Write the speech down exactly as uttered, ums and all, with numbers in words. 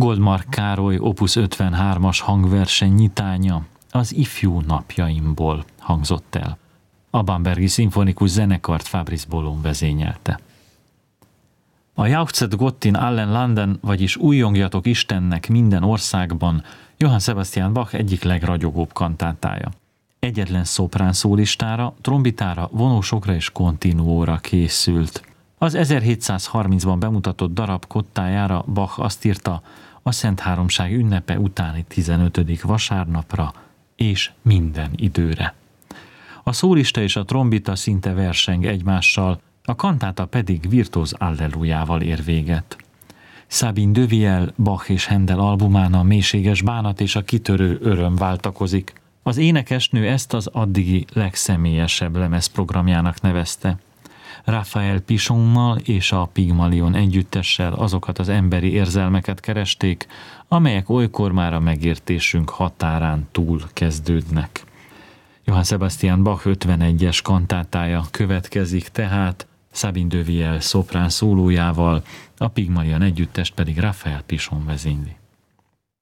Goldmark Károly opus ötvenhármas hangverseny nyitánya az Ifjú napjaimból hangzott el. A Bambergi Szimfonikus Zenekart Fabrice Bollon vezényelte. A Jauchzet Gott in allen Landen, vagyis Újjongjatok Istennek minden országban Johann Sebastian Bach egyik legragyogóbb kantátája. Egyetlen szoprán szólistára, trombitára, vonósokra és kontinuóra készült. Az ezerhétszázharmincban bemutatott darab kottájára Bach azt írta, a Szent Háromság ünnepe utáni tizenötödik vasárnapra és minden időre. A szólista és a trombita szinte verseng egymással, a kantáta pedig virtuóz allelujával ér véget. Sabine de Viel, Bach és Händel albumán a mélységes bánat és a kitörő öröm váltakozik. Az énekesnő ezt az addigi legszemélyesebb lemezprogramjának nevezte. Raphael Pichonnal és a Pygmalion együttessel azokat az emberi érzelmeket keresték, amelyek olykor már a megértésünk határán túl kezdődnek. Johann Sebastian Bach ötvenegyes kantátája következik tehát, Sabine de Viel szoprán szólójával, a Pygmalion együttest pedig Raphael Pichon vezényli.